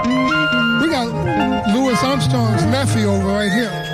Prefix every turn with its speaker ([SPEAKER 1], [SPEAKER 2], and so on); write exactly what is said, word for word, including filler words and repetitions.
[SPEAKER 1] We got Louis Armstrong's nephew over right here.